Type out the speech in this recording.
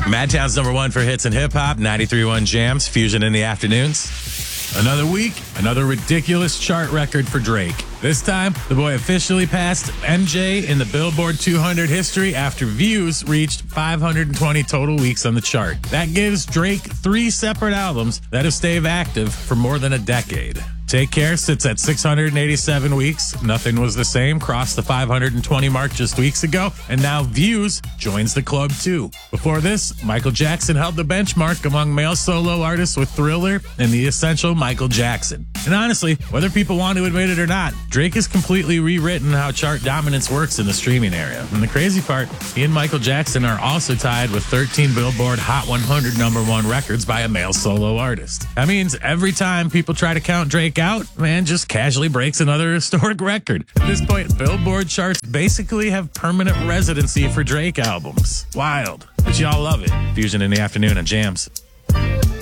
Madtown's number one for hits and hip hop, 93.1 Jams, Fusion in the afternoons. Another week, another ridiculous chart record for Drake. This time, the boy officially passed MJ in the Billboard 200 history after Views reached 520 total weeks on the chart. That gives Drake 3 separate albums that have stayed active for more than a decade. Take Care sits at 687 weeks. Nothing Was the Same crossed the 520 mark just weeks ago. And now Views joins the club too. Before this, Michael Jackson held the benchmark among male solo artists with Thriller and the essential Michael Jackson. And honestly, whether people want to admit it or not, Drake has completely rewritten how chart dominance works in the streaming area. And the crazy part, he and Michael Jackson are also tied with 13 Billboard Hot 100 #1 records by a male solo artist. That means every time people try to count Drake out, man just casually breaks another historic record. At this point, Billboard charts basically have permanent residency for Drake albums. Wild. But y'all love it. Fusion in the afternoon on Jams.